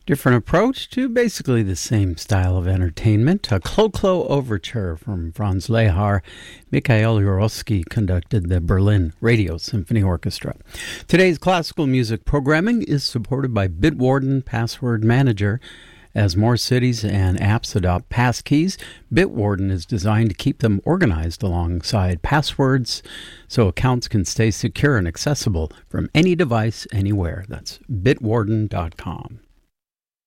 Different approach to basically the same style of entertainment. A Clo-Clo Overture from Franz Lehár. Mikhail Jurovsky conducted the Berlin Radio Symphony Orchestra. Today's classical music programming is supported by Bitwarden Password Manager. As more cities and apps adopt passkeys, Bitwarden is designed to keep them organized alongside passwords so accounts can stay secure and accessible from any device anywhere. That's bitwarden.com.